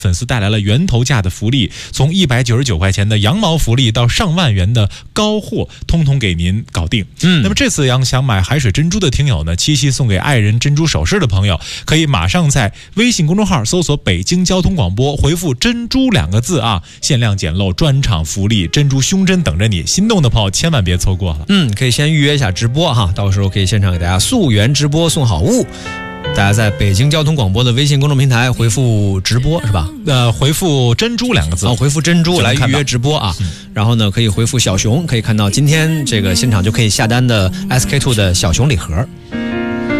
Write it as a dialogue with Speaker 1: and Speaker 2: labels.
Speaker 1: 粉丝带来了源头价的福利，从199块钱的羊毛福利到上万元的高货，通通给您搞定。那么这次想买海水珍珠的听友呢，七夕送给爱人珍珠首饰的朋友，可以马上在微信公众号搜索北京交通广播，回复珍珠2个字啊，限量简陋专场福利，珍珠胸针等着你，心动的朋友千万别错过了。
Speaker 2: 可以先预约一下直播哈，到时候可以现场给大家溯源直播送好物。大家在北京交通广播的微信公众平台回复直播是吧？
Speaker 1: 回复珍珠2个字，
Speaker 2: 回复珍珠来预约直播啊。然后呢，可以回复小熊，可以看到今天这个现场就可以下单的 SK2 的小熊礼盒。